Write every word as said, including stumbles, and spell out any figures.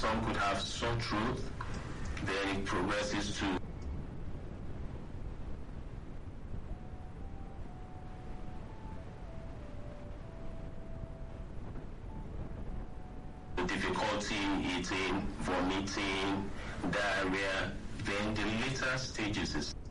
some could have sore throat, then it progresses to difficulty eating, vomiting, diarrhea. Then the later stages is